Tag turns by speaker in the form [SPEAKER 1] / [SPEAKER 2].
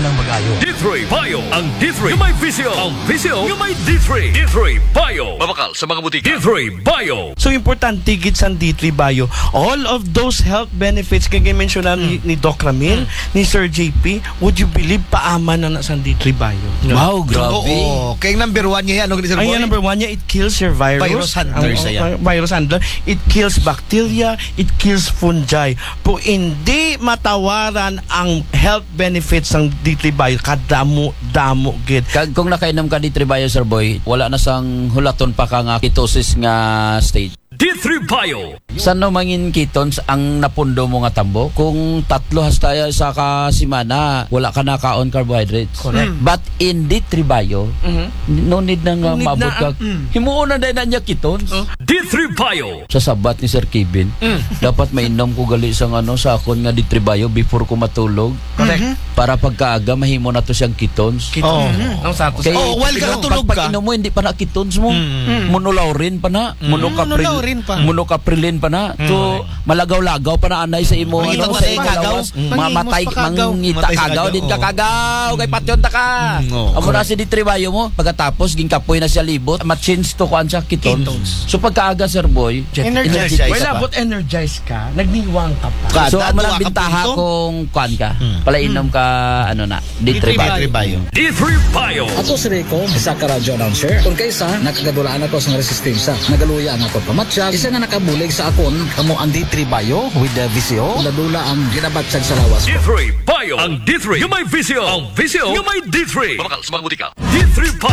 [SPEAKER 1] lang mag-ayo.
[SPEAKER 2] D3 Bio. Ang D3 yung may visyo. Ang visyo yung may D3. D3 Bio. Mabakal sa mga butika. D3 Bio.
[SPEAKER 3] So importante gid sa D3 Bio. All of those health benefits kay mentionan ni Doc Ramil, ni Sir JP, would you believe paaman na sa D3 Bio?
[SPEAKER 4] Wow, grabe.
[SPEAKER 1] Oo. Kaya number 1 niya yan. Ano
[SPEAKER 3] Ang yan, number 1 niya, it kills your virus.
[SPEAKER 1] Virus handler siya.
[SPEAKER 3] Virus handler. It kills bacteria, it kills fungi. Po hindi matawaran ang health benefits ng D3 Bio, kadamo gid.
[SPEAKER 4] Kung nakainom ka D3 Bio, Sir Boy, wala na sang hulaton pa ka nga ketosis nga stage.
[SPEAKER 2] D3 Bio.
[SPEAKER 4] Saan no mangin ketones ang napundo mo nga tambo? Kung tatlo hasta sa kasimana, wala ka na kaon carbohydrates.
[SPEAKER 3] Correct.
[SPEAKER 4] But in D3 Bio, no need na nga maabot ka. Himuon na dahil na niya ketones.
[SPEAKER 2] D3 Bio.
[SPEAKER 4] Sa sabat ni Sir Kevin, dapat mainom ko gali sa sa akon nga D3 Bio before ko matulog.
[SPEAKER 3] Correct.
[SPEAKER 4] Para pagkaaga mahimo na to siyang ketones.
[SPEAKER 3] Ang sato sa
[SPEAKER 1] while ka natulog ka.
[SPEAKER 4] Pag inom mo hindi pa na ketones mo. Monolaurin pa na,
[SPEAKER 1] Monolaurin pa.
[SPEAKER 4] monocaprilin pa na. To malagaw-lagaw pa na anay sa imo
[SPEAKER 1] Mangita
[SPEAKER 4] ano
[SPEAKER 1] pa
[SPEAKER 4] sa
[SPEAKER 1] sa kagaw.
[SPEAKER 4] mamatay mangita
[SPEAKER 1] Matay sa
[SPEAKER 4] kagaw
[SPEAKER 1] kagaw.
[SPEAKER 4] din ka kagaw kay patyon ta ka. Amo na si D3 Bio mo pagkatapos ginkapoy na siya libot ma-change to kuan siya ketones. So pagkaaga Sir Boy,
[SPEAKER 3] energize.
[SPEAKER 1] Energize
[SPEAKER 3] Wala
[SPEAKER 1] pa.
[SPEAKER 3] but energize ka, nagniwang ka pa.
[SPEAKER 4] so amo
[SPEAKER 1] Dado
[SPEAKER 4] lang
[SPEAKER 1] ka
[SPEAKER 4] bintaha
[SPEAKER 1] punto.
[SPEAKER 4] kung kuan ka. Palainom ka ano na D3 Bio.
[SPEAKER 1] Bio.
[SPEAKER 2] D3 Bio.
[SPEAKER 5] Ato si Rico, isa ka radyo announcer. Kung kaysa, nakagadulaan ako sa resistensya. Nagaluya ang ako pamatsyag. Isa nga nakabulig sa akon, kamo ang D3 Bio with the VCO. Ladula ang ginabatsag sa lawas.
[SPEAKER 2] D3 Bio. Ang D3 yung may visyo. Ang visyo yung may D3. Mabakal sa mga butika. D3 Bio.